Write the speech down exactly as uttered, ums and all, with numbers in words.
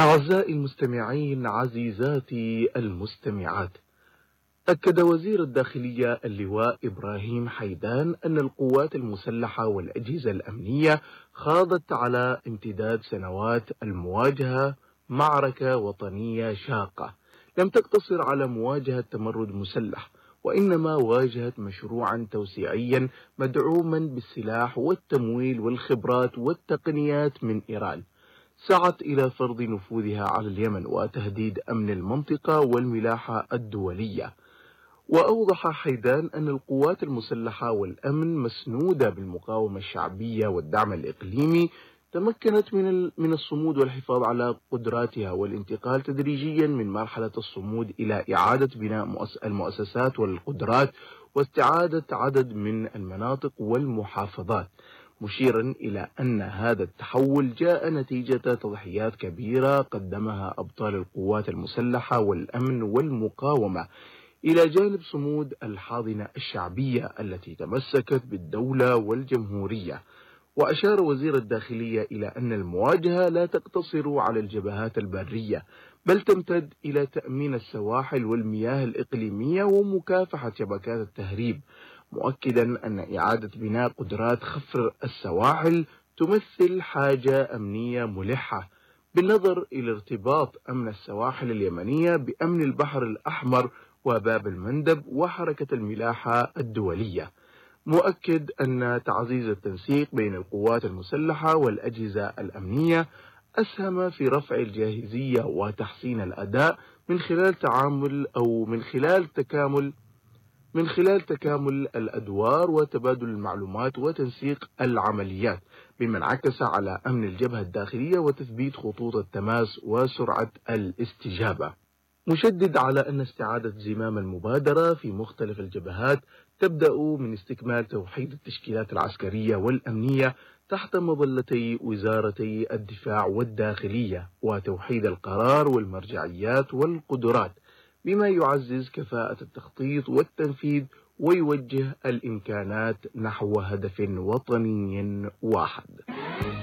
أعزائي المستمعين، عزيزاتي المستمعات، أكد وزير الداخلية اللواء إبراهيم حيدان أن القوات المسلحة والأجهزة الأمنية خاضت على امتداد سنوات المواجهة معركة وطنية شاقة لم تقتصر على مواجهة تمرد مسلح، وإنما واجهت مشروعا توسيعيا مدعوما بالسلاح والتمويل والخبرات والتقنيات من إيران، سعت إلى فرض نفوذها على اليمن وتهديد أمن المنطقة والملاحة الدولية. وأوضح حيدان أن القوات المسلحة والأمن مسنودة بالمقاومة الشعبية والدعم الإقليمي تمكنت من من الصمود والحفاظ على قدراتها والانتقال تدريجيا من مرحلة الصمود إلى إعادة بناء المؤسسات والقدرات واستعادة عدد من المناطق والمحافظات، مشيرا إلى أن هذا التحول جاء نتيجة تضحيات كبيرة قدمها أبطال القوات المسلحة والأمن والمقاومة إلى جانب صمود الحاضنة الشعبية التي تمسكت بالدولة والجمهورية. وأشار وزير الداخلية إلى أن المواجهة لا تقتصر على الجبهات البرية، بل تمتد إلى تأمين السواحل والمياه الإقليمية ومكافحة شبكات التهريب، مؤكدا أن إعادة بناء قدرات خفر السواحل تمثل حاجة أمنية ملحة، بالنظر إلى ارتباط أمن السواحل اليمنية بأمن البحر الأحمر وباب المندب وحركة الملاحة الدولية، مؤكد أن تعزيز التنسيق بين القوات المسلحة والأجهزة الأمنية أسهم في رفع الجاهزية وتحسين الأداء من خلال تعامل أو من خلال تكامل من خلال تكامل الأدوار وتبادل المعلومات وتنسيق العمليات، بما انعكس على أمن الجبهة الداخلية وتثبيت خطوط التماس وسرعة الاستجابة، مشدد على أن استعادة زمام المبادرة في مختلف الجبهات تبدأ من استكمال توحيد التشكيلات العسكرية والأمنية تحت مظلتي وزارتي الدفاع والداخلية، وتوحيد القرار والمرجعيات والقدرات، بما يعزز كفاءة التخطيط والتنفيذ ويوجه الإمكانات نحو هدف وطني واحد.